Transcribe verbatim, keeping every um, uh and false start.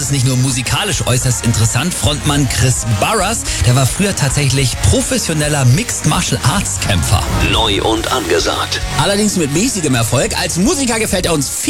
ist nicht nur musikalisch äußerst interessant. Frontmann Chris Barras, der war früher tatsächlich professioneller Mixed Martial Arts Kämpfer. Neu und angesagt. Allerdings mit mäßigem Erfolg. Als Musiker gefällt er uns viel